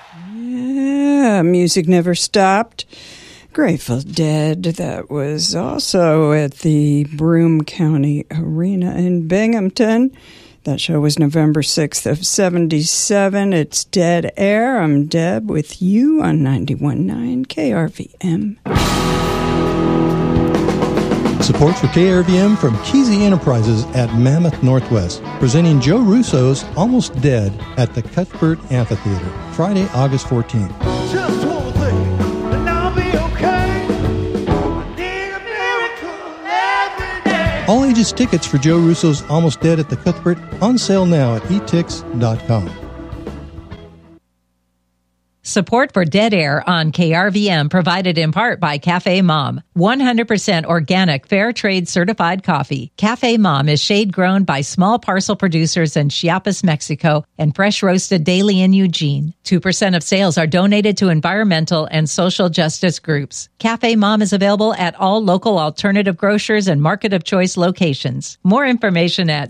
Yeah, music never stopped. Grateful Dead. That was also at the Broome County Arena in Binghamton. That show was November 6th of 77. It's Dead Air. I'm Deb with you on 91.9 KRVM. Support for KRVM from Kesey Enterprises at Mammoth Northwest, presenting Joe Russo's Almost Dead at the Cuthbert Amphitheater, Friday, August 14th. Just one thing, and I'll be okay. I need a miracle every day. All ages tickets for Joe Russo's Almost Dead at the Cuthbert on sale now at etix.com. Support for Dead Air on KRVM provided in part by Cafe Mom. 100% organic, fair trade certified coffee. Cafe Mom is shade grown by small parcel producers in Chiapas, Mexico, and fresh roasted daily in Eugene. 2% of sales are donated to environmental and social justice groups. Cafe Mom is available at all local alternative grocers and market of choice locations. More information at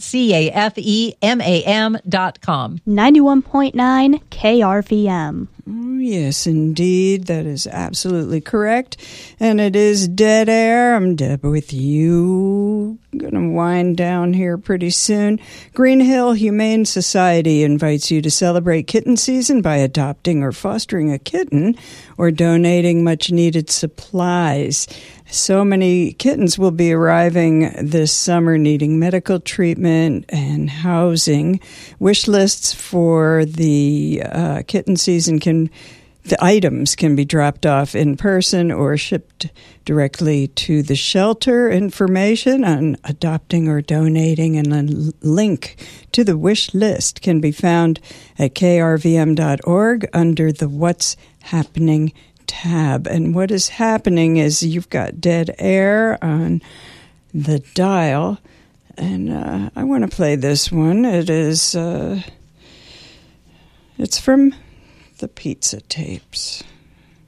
cafemam.com. 91.9 KRVM. Oh, yes, indeed. That is absolutely correct. And it is Dead Air. I'm Deb with you. Going to wind down here pretty soon. Green Hill Humane Society invites you to celebrate kitten season by adopting or fostering a kitten or donating much-needed supplies. So many kittens will be arriving this summer needing medical treatment and housing. Wish lists for the kitten season the items can be dropped off in person or shipped directly to the shelter. Information on adopting or donating and a link to the wish list can be found at krvm.org under the What's Happening tab. And what is happening is you've got Dead Air on the dial, and I want to play this one. It's from the Pizza Tapes.